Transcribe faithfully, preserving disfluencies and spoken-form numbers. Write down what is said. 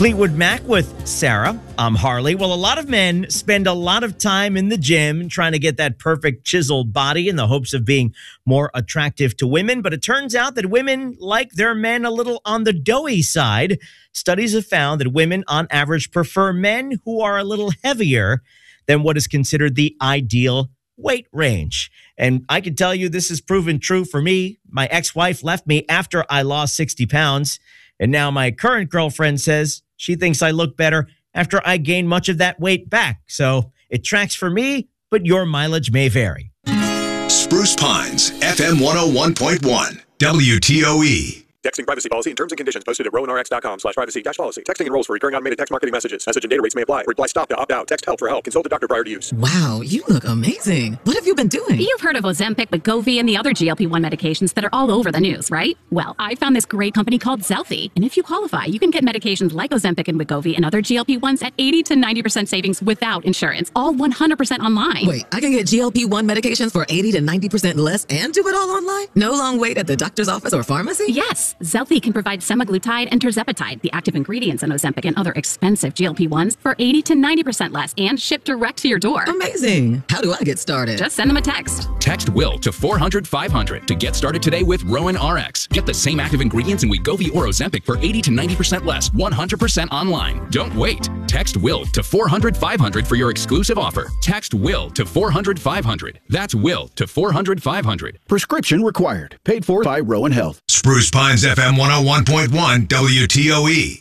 Fleetwood Mac with Sarah. I'm Harley. Well, a lot of men spend a lot of time in the gym trying to get that perfect chiseled body in the hopes of being more attractive to women. But it turns out that women like their men a little on the doughy side. Studies have found that women on average prefer men who are a little heavier than what is considered the ideal weight range. And I can tell you this has proven true for me. My ex-wife left me after I lost sixty pounds. And now my current girlfriend says she thinks I look better after I gain much of that weight back. So it tracks for me, but your mileage may vary. Spruce Pines, F M one oh one point one, W T O E. Texting privacy policy and terms and conditions posted at rowan r x dot com slash privacy dash policy. Texting enrolls for recurring automated text marketing messages. Message and data rates may apply. Reply stop to opt out. Text help for help. Consult a doctor prior to use. Wow, you look amazing. What have you been doing? You've heard of Ozempic, Wegovy, and the other G L P one medications that are all over the news, right? Well, I found this great company called Zelfie. And if you qualify, you can get medications like Ozempic and Wegovy and other G L P ones at eighty to ninety percent savings without insurance. All one hundred percent online. Wait, I can get G L P one medications for eighty to ninety percent less and do it all online? No long wait at the doctor's office or pharmacy? Yes, Zelfie can provide semaglutide and tirzepatide, the active ingredients in Ozempic and other expensive G L P ones, for eighty to ninety percent less and shipped direct to your door. Amazing. How do I get started? Just send them a text. Text WILL to four hundred five hundred to get started today with Rowan R X. Get the same active ingredients in Wegovy or Ozempic for eighty to ninety percent less, one hundred percent online. Don't wait. Text WILL to four hundred five hundred for your exclusive offer. Text WILL to four hundred five hundred. That's WILL to four hundred five hundred. Prescription required. Paid for by Rowan Health. Spruce Pines, F M one oh one point one, W T O E.